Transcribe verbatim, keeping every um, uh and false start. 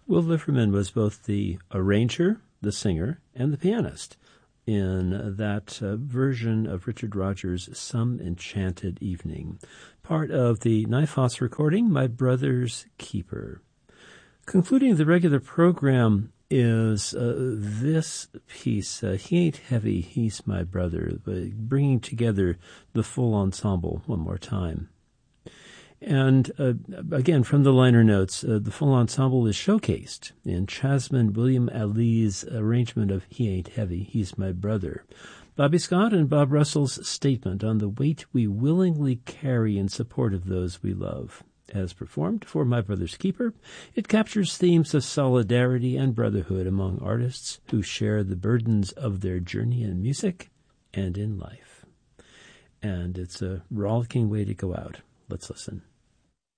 Will Liverman was both the arranger, the singer, and the pianist in that uh, version of Richard Rodgers' Some Enchanted Evening, part of the Nifos recording, My Brother's Keeper. Concluding the regular program is uh, this piece, uh, He Ain't Heavy, He's My Brother, bringing together the full ensemble one more time. And uh, again, from the liner notes, uh, the full ensemble is showcased in Chasman William Ali's arrangement of He Ain't Heavy, He's My Brother. Bobby Scott and Bob Russell's statement on the weight we willingly carry in support of those we love. As performed for My Brother's Keeper, it captures themes of solidarity and brotherhood among artists who share the burdens of their journey in music and in life. And it's a rollicking way to go out. Let's listen.